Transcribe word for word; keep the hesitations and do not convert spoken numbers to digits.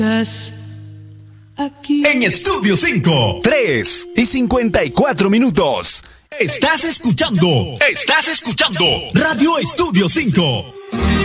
Aquí. En Estudio cinco, tres y cincuenta y cuatro minutos. Estás escuchando, estás escuchando Radio Estudio cinco.